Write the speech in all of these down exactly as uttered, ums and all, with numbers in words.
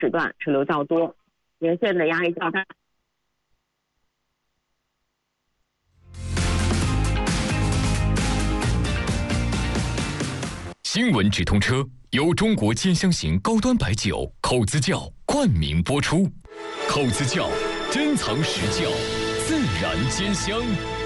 时段车流较多，沿线的压力较大。 新闻直通车由中国尖香型高端白酒口子窖冠名播出，口子窖珍藏实窖，自然尖香。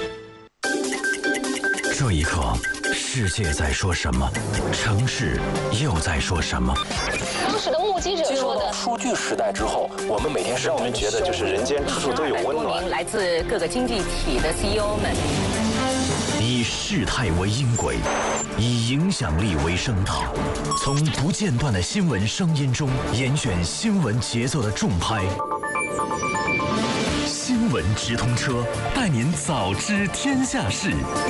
这一刻，世界在说什么？城市又在说什么？ 当时的目击者说的， 数据时代之后，我们每天让我们觉得就是人间处处都有温暖。 来自各个经济体的 C E O 们， 以事态为音轨，以影响力为声道，从不间断的新闻声音中严选新闻节奏的重拍。新闻直通车，带您早知天下事。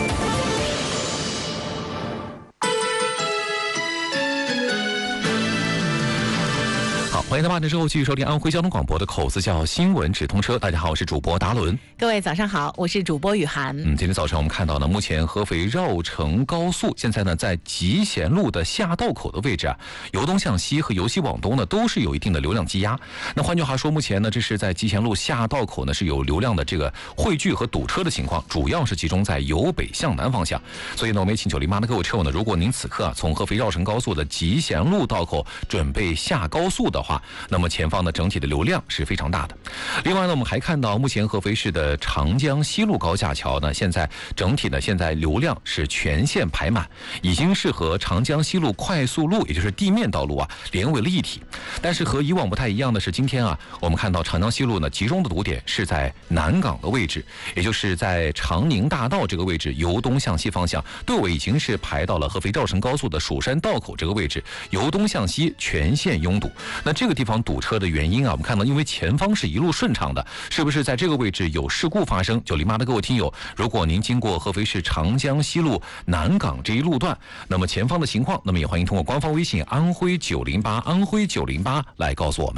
欢迎在八点之后继续收听安徽交通广播的口子窖新闻直通车。大家好，我是主播达伦。 各位早上好，我是主播雨涵。 嗯，今天早上我们看到呢，目前合肥绕城高速现在呢在集贤路的下道口的位置啊，由东向西和由西往东呢都是有一定的流量积压。那换句话说，目前呢这是在集贤路下道口呢是有流量的这个汇聚和堵车的情况，主要是集中在由北向南方向。所以呢，我们也请九零八的各位车友呢，如果您此刻啊从合肥绕城高速的集贤路道口准备下高速的话，那么前方的整体的流量是非常大的。另外呢，我们还看到目前合肥市的长江西路高架桥呢，现在整体呢现在流量是全线排满，已经是和长江西路快速路，也就是地面道路啊连为了一体。但是和以往不太一样的是，今天啊我们看到长江西路呢集中的堵点是在南港的位置，也就是在长宁大道这个位置，由东向西方向队尾已经是排到了合肥绕城高速的蜀山道口这个位置，由东向西全线拥堵。那这个地方堵车的原因啊，我们看到因为前方是一路顺畅的，是不是在这个位置有事故发生？九零八的各位听友，如果您经过合肥市长江西路南港这一路段，那么前方的情况，那么也欢迎通过官方微信安徽九零八安徽九零八来告诉我们。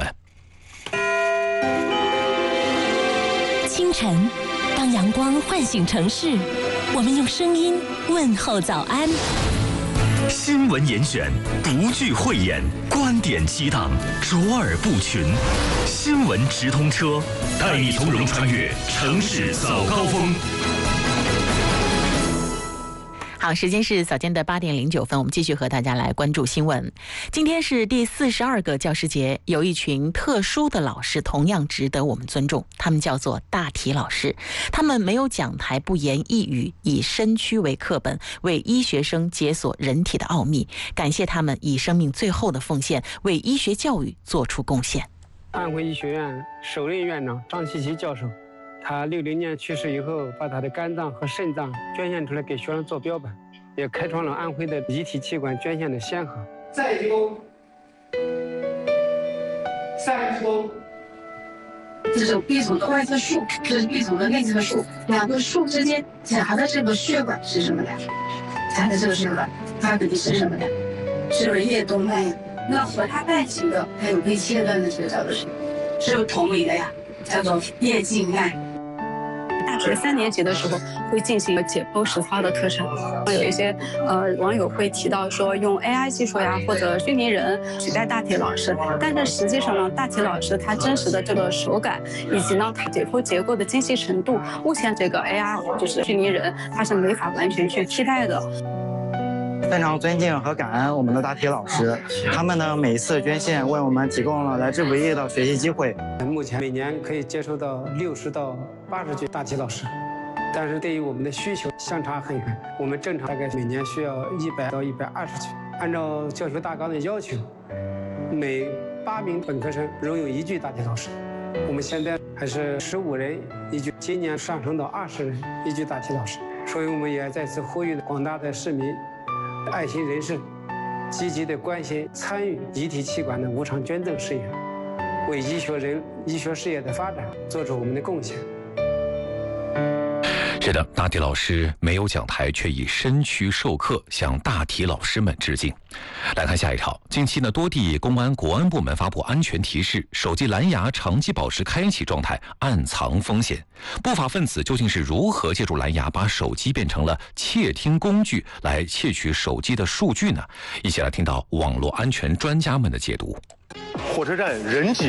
清晨，当阳光唤醒城市，我们用声音问候早安。 新闻严选，不惧讳言，观点激荡，卓尔不群。新闻直通车，带你从容穿越城市早高峰。 好，时间是早间的八点零九分，我们继续和大家来关注新闻。今天是第四十二个教师节，有一群特殊的老师同样值得我们尊重，他们叫做大体老师。他们没有讲台，不言一语，以身躯为课本，为医学生解锁人体的奥秘。感谢他们以生命最后的奉献，为医学教育做出贡献。 安徽医学院首任院长张其奇教授，他六零年去世以后，把他的肝脏和肾脏捐献出来给学生做标本，也开创了安徽的遗体器官捐献的先河。 再鞠躬，三鞠躬。 这是臂组的外侧束，这是臂组的内侧束，两个束之间夹的这个血管是什么呀？夹的这个血管，它到底是什么呀？是不是叶动脉呀？那和它伴行的还有被切断的这个叫做什么？是不是同理的呀？叫做叶静脉。 大学三年级的时候会进行解剖实操的课程，有一些呃网友会提到说用 A I 技术呀或者虚拟人取代大体老师，但是实际上呢，大体老师他真实的这个手感以及呢他解剖结构的精细程度，目前这个 A I 就是虚拟人它是没法完全去替代的。 非常尊敬和感恩我们的大体老师，他们的每一次捐献为我们提供了来之不易的学习机会。 目前每年可以接收到六十到八十具大体老师，但是对于我们的需求相差很远。我们正常大概每年需要一百到一百二十具。按照教学大纲的要求，每八名本科生仍有一具大体老师。我们现在还是十五人一具，今年上升到二十人一具大体老师。所以我们也再次呼吁广大的市民、爱心人士积极的关心参与遗体器官的无偿捐赠事业，为医学人医学事业的发展做出我们的贡献。 是是的，大体老师没有讲台，却以身躯授课，向大体老师们致敬。来看下一条，近期呢，多地公安、国安部门发布安全提示，手机蓝牙长期保持开启状态，暗藏风险。不法分子究竟是如何借助蓝牙把手机变成了窃听工具，来窃取手机的数据呢？一起来听到网络安全专家们的解读。 火车站人挤